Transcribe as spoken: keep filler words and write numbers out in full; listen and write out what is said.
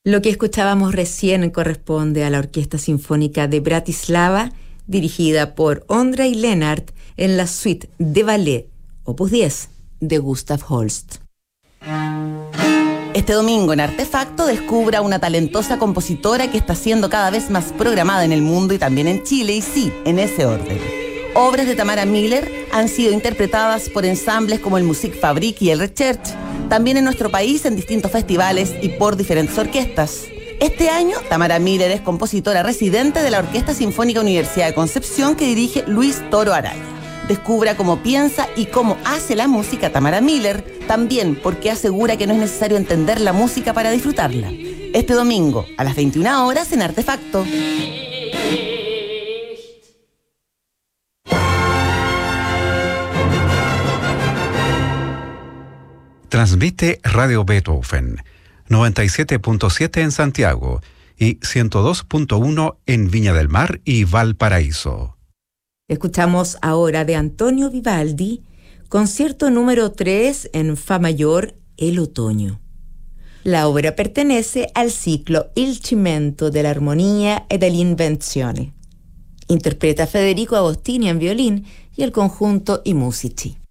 Lo que escuchábamos recién corresponde a la Orquesta Sinfónica de Bratislava, dirigida por Ondrej Lenart en la suite de ballet Opus diez de Gustav Holst. Este domingo en Artefacto descubra una talentosa compositora que está siendo cada vez más programada en el mundo y también en Chile, y sí, en ese orden. Obras de Tamara Miller han sido interpretadas por ensambles como el Musikfabrik y el Recherche, también en nuestro país en distintos festivales y por diferentes orquestas. Este año, Tamara Miller es compositora residente de la Orquesta Sinfónica Universidad de Concepción que dirige Luis Toro Araya. Descubra cómo piensa y cómo hace la música Tamara Miller, también porque asegura que no es necesario entender la música para disfrutarla. Este domingo, a las veintiuna horas en Artefacto. Transmite Radio Beethoven, noventa y siete punto siete en Santiago y ciento dos punto uno en Viña del Mar y Valparaíso. Escuchamos ahora de Antonio Vivaldi, concierto número tres en Fa mayor, El otoño. La obra pertenece al ciclo Il cimento dell'armonia e dell'invenzione. Interpreta Federico Agostini en violín y el conjunto I Musici.